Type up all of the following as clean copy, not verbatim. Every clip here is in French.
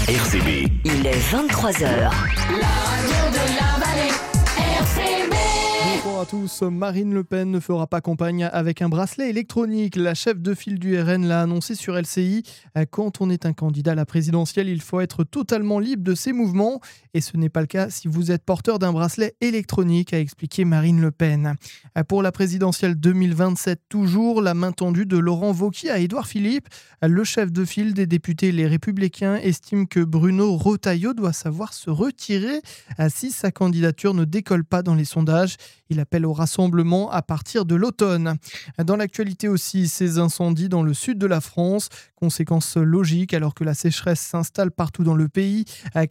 RCB. Il est 23h. La radio de la vallée, RCB. Bonjour à tous. Marine Le Pen ne fera pas campagne avec un bracelet électronique. La chef de file du RN l'a annoncé sur LCI. Quand on est un candidat à la présidentielle, il faut être totalement libre de ses mouvements. Et ce n'est pas le cas si vous êtes porteur d'un bracelet électronique, a expliqué Marine Le Pen. Pour la présidentielle 2027, toujours, la main tendue de Laurent Wauquiez à Édouard Philippe. Le chef de file des députés Les Républicains estime que Bruno Retailleau doit savoir se retirer si sa candidature ne décolle pas dans les sondages. Il appelle au rassemblement à partir de l'automne. Dans l'actualité aussi, ces incendies dans le sud de la France. Conséquence logique alors que la sécheresse s'installe partout dans le pays.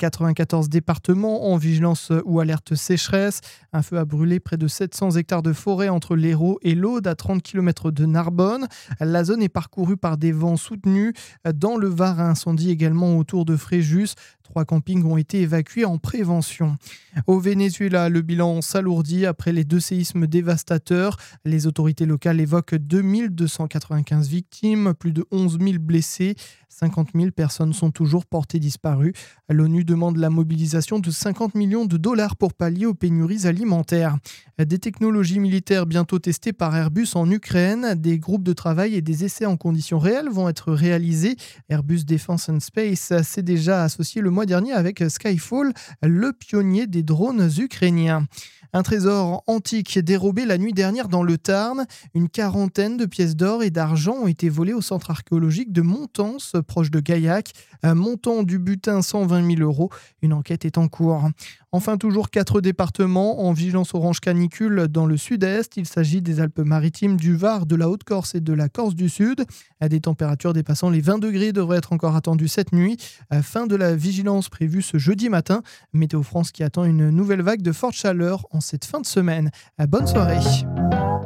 94 départements en vigilance ou alerte sécheresse. Un feu a brûlé près de 700 hectares de forêt entre l'Hérault et l'Aude à 30 km de Narbonne. La zone est parcourue par des vents soutenus. Dans le Var, un incendie également autour de Fréjus. 3 campings ont été évacués en prévention. Au Venezuela, le bilan s'alourdit après les 2 séismes dévastateurs. Les autorités locales évoquent 2295 victimes, plus de 11 000 blessés. 50 000 personnes sont toujours portées disparues. L'ONU demande la mobilisation de 50 millions de dollars pour pallier aux pénuries alimentaires. Des technologies militaires bientôt testées par Airbus en Ukraine. Des groupes de travail et des essais en conditions réelles vont être réalisés. Airbus Defence and Space s'est déjà associé le mois dernier avec Skyfall, le pionnier des drones ukrainiens. Un trésor antique dérobé la nuit dernière dans le Tarn. Une quarantaine de pièces d'or et d'argent ont été volées au centre archéologique de Montans, proche de Gaillac. Un montant du butin 120 000 €. Une enquête est en cours. Enfin, toujours 4 départements en vigilance orange canicule dans le sud-est. Il s'agit des Alpes-Maritimes, du Var, de la Haute-Corse et de la Corse du Sud. Des températures dépassant les 20 degrés devraient être encore attendues cette nuit. Fin de la vigilance prévue ce jeudi matin. Météo France qui attend une nouvelle vague de forte chaleur en cette fin de semaine. Bonne soirée.